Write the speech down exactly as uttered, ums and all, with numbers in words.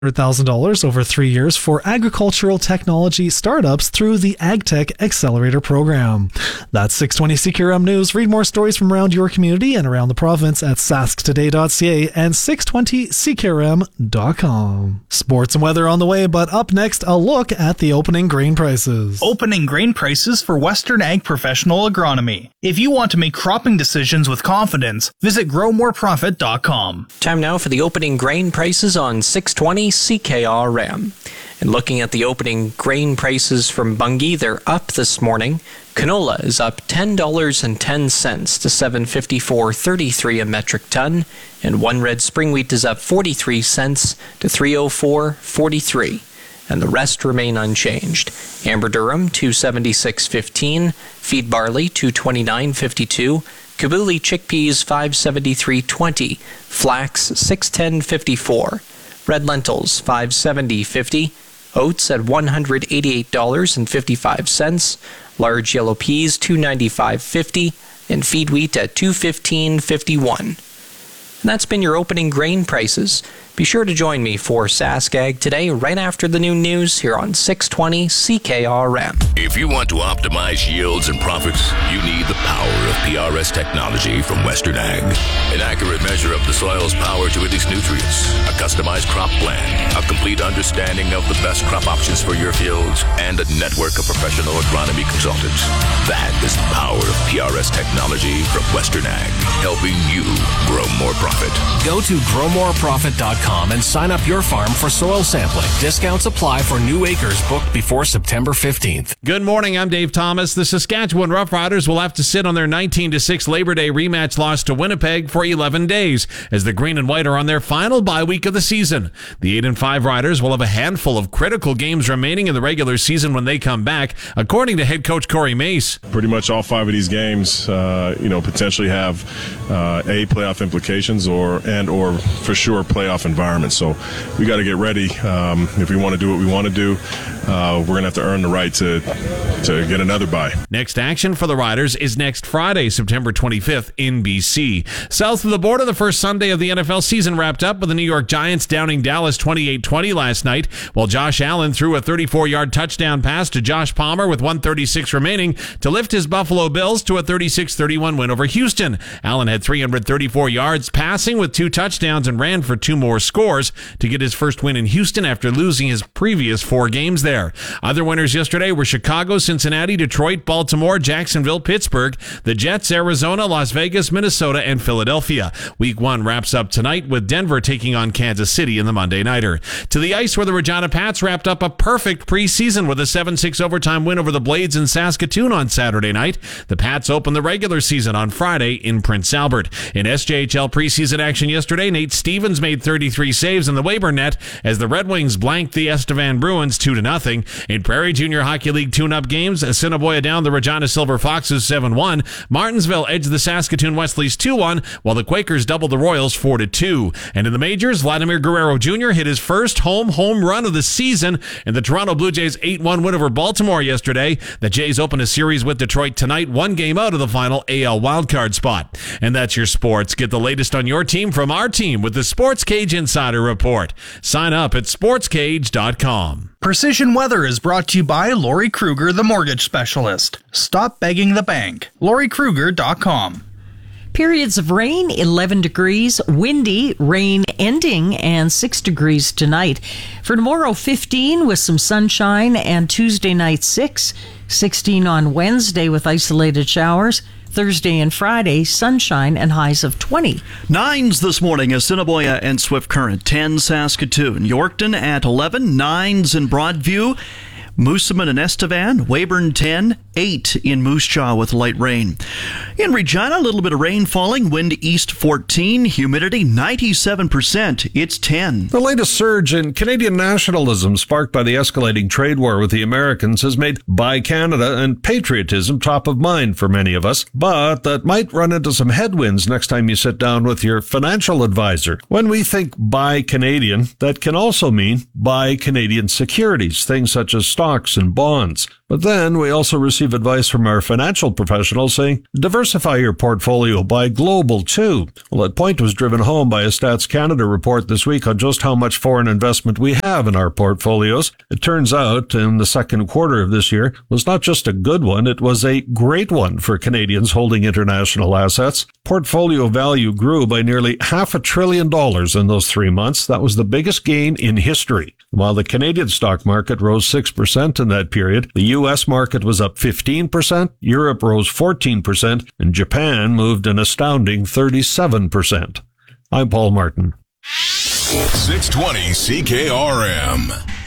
one hundred thousand dollars over three years for agricultural technology startups through the AgTech Accelerator Program. That's six twenty C Q R M News. Read more stories from around your community and around the province at sask today dot c a and six twenty c q r m dot com. Sports and weather on the way, but up next, a look at the opening grain prices. Opening grain prices for Western Ag Professional Agronomy. If you want to make cropping decisions with confidence, visit grow more profit dot com. Time now for the opening grain prices on six twenty C K R M. And looking at the opening grain prices from Bunge, they're up this morning. Canola is up ten dollars and ten cents to seven fifty-four thirty-three a metric ton, and one red spring wheat is up forty-three cents to three oh four forty-three, and the rest remain unchanged. Amber durum two seventy-six fifteen, feed barley two twenty-nine fifty-two, Kabuli chickpeas five seventy-three twenty, flax six ten fifty-four, red lentils five seventy fifty, oats at one hundred eighty-eight dollars and fifty-five cents, large yellow peas two ninety-five fifty, and feed wheat at two fifteen fifty-one. And that's been your opening grain prices. Be sure to join me for Sask Ag Today right after the noon news here on six twenty C K R M. If you want to optimize yields and profits, you need the power of P R S technology from Western Ag. An accurate measure of the soil's power to release nutrients, a customized crop plan, a complete understanding of the best crop options for your fields, and a network of professional agronomy consultants. That is the power of P R S technology from Western Ag, helping you grow more profit. Go to grow more profit dot com and sign up your farm for soil sampling. Discounts apply for new acres booked before September fifteenth. Good morning, I'm Dave Thomas. The Saskatchewan Roughriders will have to sit on their nineteen to six Labor Day rematch loss to Winnipeg for eleven days, as the Green and White are on their final bye week of the season. The eight and five Riders will have a handful of critical games remaining in the regular season when they come back, according to head coach Corey Mace. Pretty much all five of these games, uh, you know, potentially have uh, a playoff implications or and or for sure playoff environment. So we got to get ready. Um, if we want to do what we want to do, uh, we're going to have to earn the right to to get another bye. Next action for the Riders is next Friday, September twenty-fifth in B C. South of the border, the first Sunday of the N F L season wrapped up with the New York Giants downing Dallas twenty-eight twenty last night, while Josh Allen threw a thirty-four-yard touchdown pass to Josh Palmer with one thirty-six remaining to lift his Buffalo Bills to a thirty-six thirty-one win over Houston. Allen had three hundred thirty-four yards passing with two touchdowns and ran for two more scores to get his first win in Houston after losing his previous four games there. Other winners yesterday were Chicago, Cincinnati, Detroit, Baltimore, Jacksonville, Pittsburgh, the Jets, Arizona, Las Vegas, Minnesota, and Philadelphia. Week one wraps up tonight with Denver taking on Kansas City in the Monday Nighter. To the ice, where the Regina Pats wrapped up a perfect preseason with a seven six overtime win over the Blades in Saskatoon on Saturday night. The Pats opened the regular season on Friday in Prince Albert. In S J H L preseason action yesterday, Nate Stevens made thirty-three saves in the Weyburn net as the Red Wings blanked the Estevan Bruins two to nothing. In Prairie Junior Hockey League tune-up games, Assiniboia down the Regina Silver Foxes seven one. Martinsville edged the Saskatoon Wesleys two one, while the Quakers doubled the Royals four to two. And in the majors, Vladimir Guerrero Junior hit his first home home run of the season in the Toronto Blue Jays eight one win over Baltimore yesterday. The Jays open a series with Detroit tonight, one game out of the final A L wildcard spot. And that's your sports. Get the latest on your team from our team with the Sports Cage Insider Report. Sign up at sports cage dot com. Precision Weather is brought to you by Lori Kruger, the mortgage specialist. Stop begging the bank. lori kruger dot com. Periods of rain, eleven degrees, windy, rain ending, and six degrees tonight. For tomorrow, fifteen with some sunshine, and Tuesday night, six, sixteen on Wednesday with isolated showers. Thursday and Friday, sunshine and highs of twenty. Nines this morning, Assiniboia and Swift Current, ten Saskatoon. Yorkton at eleven, nines in Broadview. Moosomin and Estevan, Weyburn ten, eight in Moose Jaw with light rain. In Regina, a little bit of rain falling, wind east fourteen, humidity ninety-seven percent, it's ten. The latest surge in Canadian nationalism sparked by the escalating trade war with the Americans has made Buy Canada and patriotism top of mind for many of us, but that might run into some headwinds next time you sit down with your financial advisor. When we think Buy Canadian, that can also mean buy Canadian securities, things such as stocks, stocks and bonds. But then we also receive advice from our financial professionals saying, diversify your portfolio, buy global too. Well, that point was driven home by a Stats Canada report this week on just how much foreign investment we have in our portfolios. It turns out in the second quarter of this year was not just a good one, it was a great one for Canadians holding international assets. Portfolio value grew by nearly half a trillion dollars in those three months. That was the biggest gain in history. While the Canadian stock market rose six percent in that period, the U S market was up fifteen percent, Europe rose fourteen percent, and Japan moved an astounding thirty-seven percent. I'm Paul Martin. six twenty C K R M.